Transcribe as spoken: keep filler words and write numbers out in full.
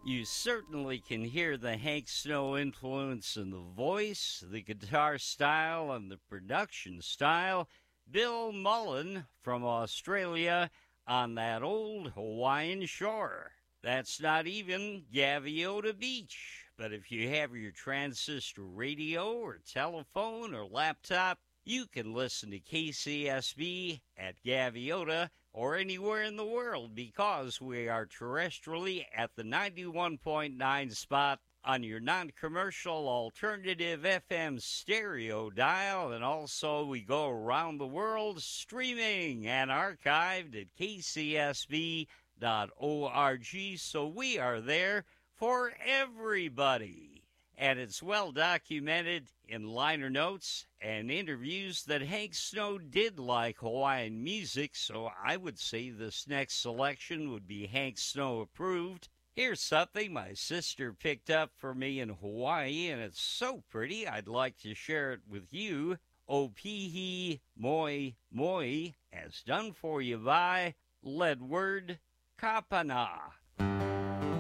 You certainly can hear the Hank Snow influence in the voice, the guitar style, and the production style. Bill Mullen from Australia on that old Hawaiian shore. That's not even Gaviota Beach. But if you have your transistor radio or telephone or laptop, you can listen to K C S B at Gaviota or anywhere in the world because we are terrestrially at the ninety-one point nine spot on your non-commercial alternative F M stereo dial, and also we go around the world streaming and archived at K C S B dot org, so we are there for everybody. And it's well documented in liner notes and interviews that Hank Snow did like Hawaiian music, so I would say this next selection would be Hank Snow approved. Here's something my sister picked up for me in Hawaii, and it's so pretty I'd like to share it with you. Opihi Moi Moi, as done for you by Ledward Kapana.